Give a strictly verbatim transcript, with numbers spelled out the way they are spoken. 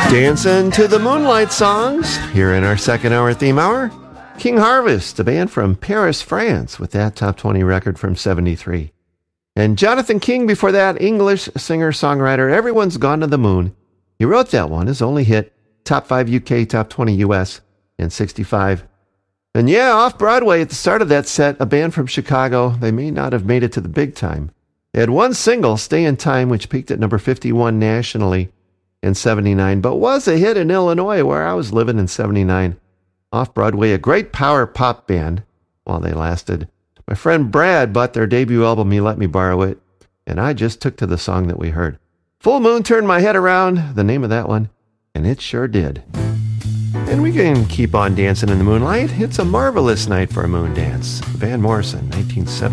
Dancing to the Moonlight songs here in our second hour theme hour. King Harvest, a band from Paris, France, with that top twenty record from seventy-three. And Jonathan King before that, English singer-songwriter, Everyone's Gone to the Moon. He wrote that one, his only hit, top five U K, top twenty U S in sixty-five. And yeah, off Broadway at the start of that set, a band from Chicago. They may not have made it to the big time. They had one single, Stay in Time, which peaked at number fifty-one nationally in seventy-nine, but was a hit in Illinois where I was living in seventy-nine. Off-Broadway, a great power pop band while they lasted. My friend Brad bought their debut album, He Let Me Borrow It, and I just took to the song that we heard. Full Moon turned my head around, the name of that one, and it sure did. And we can keep on dancing in the moonlight. It's a marvelous night for a moon dance. Van Morrison, nineteen seventy.